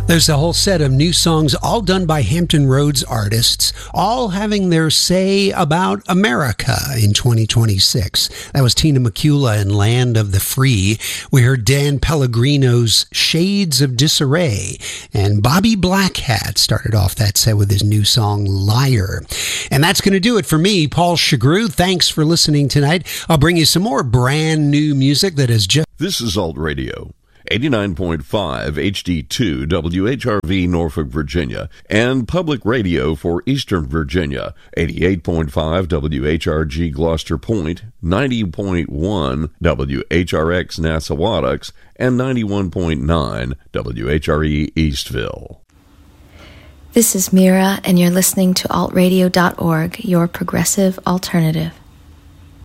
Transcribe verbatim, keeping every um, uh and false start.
There's a whole set of new songs, all done by Hampton Roads artists, all having their say about America in twenty twenty-six. That was Tina McCula in Land of the Free. We heard Dan Pellegrino's Shades of Disarray. And Bobby Blackhat started off that set with his new song, Liar. And that's going to do it for me, Paul Chagru. Thanks for listening tonight. I'll bring you some more brand new music that is just... This is Alt Radio. eighty-nine point five H D two W H R V Norfolk, Virginia, and Public Radio for Eastern Virginia, eighty-eight point five W H R G Gloucester Point, ninety point one W H R X Nassawadox, and ninety-one point nine W H R E Eastville. This is Mira, and you're listening to alt radio dot org, your progressive alternative.